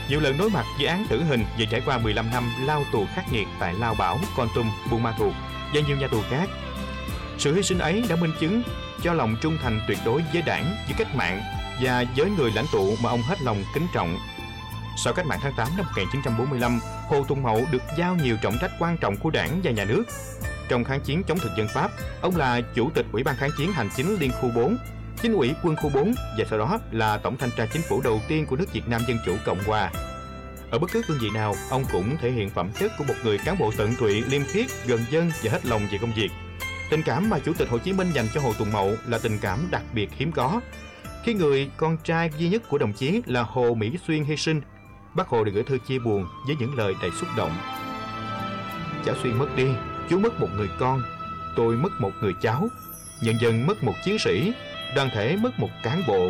nhiều lần đối mặt với án tử hình và trải qua 15 năm lao tù khắc nghiệt tại Lao Bảo, Kon Tum, Buôn Ma Thuột và nhiều nhà tù khác. Sự hy sinh ấy đã minh chứng cho lòng trung thành tuyệt đối với Đảng, với cách mạng và với người lãnh tụ mà ông hết lòng kính trọng. Sau cách mạng tháng 8 năm 1945, Hồ Tùng Mậu được giao nhiều trọng trách quan trọng của Đảng và nhà nước. Trong kháng chiến chống thực dân Pháp, ông là Chủ tịch Ủy ban kháng chiến hành chính Liên khu 4, Chính ủy Quân khu 4 và sau đó là Tổng thanh tra chính phủ đầu tiên của nước Việt Nam Dân chủ Cộng hòa. Ở bất cứ cương vị nào, ông cũng thể hiện phẩm chất của một người cán bộ tận tụy, liêm khiết, gần dân và hết lòng về công việc. Tình cảm mà Chủ tịch Hồ Chí Minh dành cho Hồ Tùng Mậu là tình cảm đặc biệt hiếm có. Khi người con trai duy nhất của đồng chí là Hồ Mỹ Xuyên hy sinh, Bác Hồ đã gửi thư chia buồn với những lời đầy xúc động. Cháu Xuyên mất đi, chú mất một người con, tôi mất một người cháu, nhân dân mất một chiến sĩ, đoàn thể mất một cán bộ.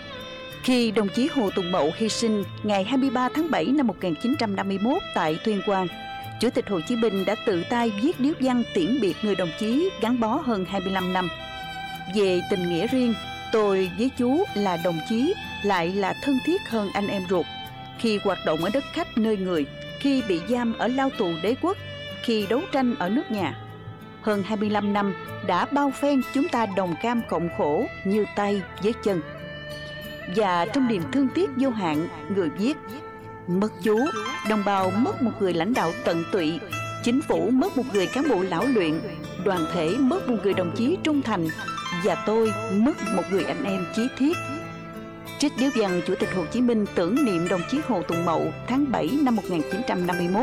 Khi đồng chí Hồ Tùng Mậu hy sinh ngày 23 tháng 7 năm 1951 tại Tuyên Quang, Chủ tịch Hồ Chí Minh đã tự tay viết điếu văn tiễn biệt người đồng chí gắn bó hơn 25 năm. Về tình nghĩa riêng, tôi với chú là đồng chí, lại là thân thiết hơn anh em ruột. Khi hoạt động ở đất khách nơi người, khi bị giam ở lao tù đế quốc, khi đấu tranh ở nước nhà. Hơn 25 năm đã bao phen chúng ta đồng cam cộng khổ như tay với chân. Và trong niềm thương tiếc vô hạn, người viết: mất chú, đồng bào mất một người lãnh đạo tận tụy, chính phủ mất một người cán bộ lão luyện, đoàn thể mất một người đồng chí trung thành, và tôi mất một người anh em chí thiết. Trích điếu văn Chủ tịch Hồ Chí Minh tưởng niệm đồng chí Hồ Tùng Mậu tháng 7 năm 1951.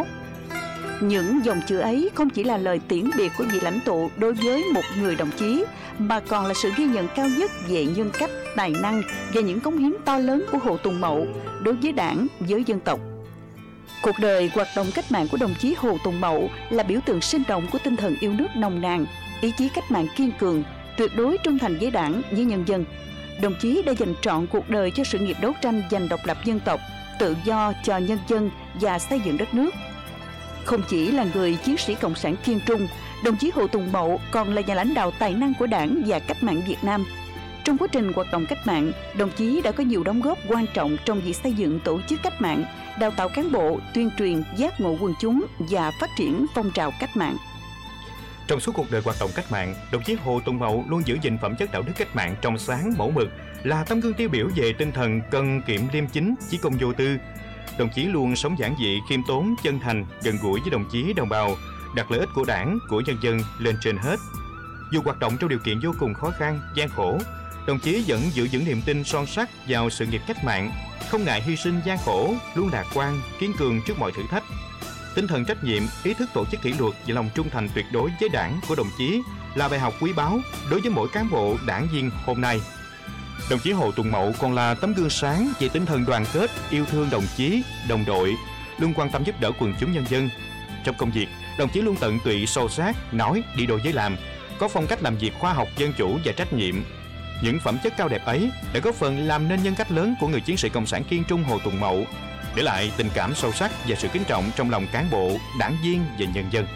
Những dòng chữ ấy không chỉ là lời tiễn biệt của vị lãnh tụ đối với một người đồng chí, mà còn là sự ghi nhận cao nhất về nhân cách, tài năng và những cống hiến to lớn của Hồ Tùng Mậu đối với Đảng, với dân tộc. Cuộc đời hoạt động cách mạng của đồng chí Hồ Tùng Mậu là biểu tượng sinh động của tinh thần yêu nước nồng nàn, ý chí cách mạng kiên cường, tuyệt đối trung thành với Đảng, với nhân dân. Đồng chí đã dành trọn cuộc đời cho sự nghiệp đấu tranh giành độc lập dân tộc, tự do cho nhân dân và xây dựng đất nước. Không chỉ là người chiến sĩ cộng sản kiên trung, đồng chí Hồ Tùng Mậu còn là nhà lãnh đạo tài năng của Đảng và cách mạng Việt Nam. Trong quá trình hoạt động cách mạng, đồng chí đã có nhiều đóng góp quan trọng trong việc xây dựng tổ chức cách mạng, đào tạo cán bộ, tuyên truyền, giác ngộ quần chúng và phát triển phong trào cách mạng. Trong suốt cuộc đời hoạt động cách mạng, đồng chí Hồ Tùng Mậu luôn giữ gìn phẩm chất đạo đức cách mạng trong sáng, mẫu mực, là tấm gương tiêu biểu về tinh thần cần kiệm liêm chính, chí công vô tư. Đồng chí luôn sống giản dị, khiêm tốn, chân thành, gần gũi với đồng chí đồng bào, đặt lợi ích của Đảng, của nhân dân lên trên hết. Dù hoạt động trong điều kiện vô cùng khó khăn, gian khổ, đồng chí vẫn giữ vững niềm tin son sắt vào sự nghiệp cách mạng, không ngại hy sinh gian khổ, luôn lạc quan, kiên cường trước mọi thử thách. Tinh thần trách nhiệm, ý thức tổ chức kỷ luật và lòng trung thành tuyệt đối với Đảng của đồng chí là bài học quý báu đối với mỗi cán bộ đảng viên hôm nay. Đồng chí Hồ Tùng Mậu còn là tấm gương sáng về tinh thần đoàn kết, yêu thương đồng chí, đồng đội, luôn quan tâm giúp đỡ quần chúng nhân dân. Trong công việc, đồng chí luôn tận tụy, sâu sát, nói đi đôi với làm, có phong cách làm việc khoa học, dân chủ và trách nhiệm. Những phẩm chất cao đẹp ấy đã góp phần làm nên nhân cách lớn của người chiến sĩ cộng sản kiên trung Hồ Tùng Mậu, để lại tình cảm sâu sắc và sự kính trọng trong lòng cán bộ, đảng viên và nhân dân.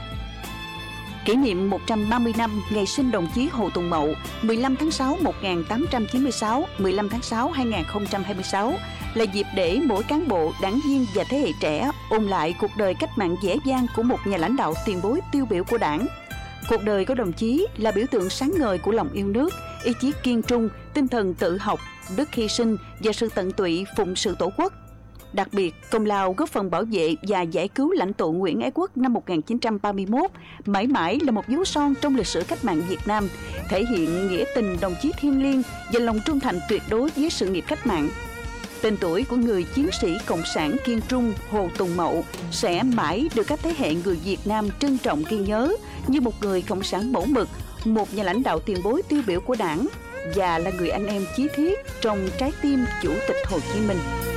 Kỷ niệm 130 năm ngày sinh đồng chí Hồ Tùng Mậu 15 tháng 6 1896, 15 tháng 6 2026 là dịp để mỗi cán bộ, đảng viên và thế hệ trẻ ôn lại cuộc đời cách mạng dễ dàng của một nhà lãnh đạo tiền bối tiêu biểu của Đảng. Cuộc đời của đồng chí là biểu tượng sáng ngời của lòng yêu nước, ý chí kiên trung, tinh thần tự học, đức hy sinh và sự tận tụy phụng sự Tổ quốc. Đặc biệt, công lao góp phần bảo vệ và giải cứu lãnh tụ Nguyễn Ái Quốc năm 1931 mãi mãi là một dấu son trong lịch sử cách mạng Việt Nam, thể hiện nghĩa tình đồng chí thiêng liêng và lòng trung thành tuyệt đối với sự nghiệp cách mạng. Tên tuổi của người chiến sĩ cộng sản kiên trung Hồ Tùng Mậu sẽ mãi được các thế hệ người Việt Nam trân trọng ghi nhớ như một người cộng sản mẫu mực, một nhà lãnh đạo tiền bối tiêu biểu của Đảng và là người anh em chí thiết trong trái tim Chủ tịch Hồ Chí Minh.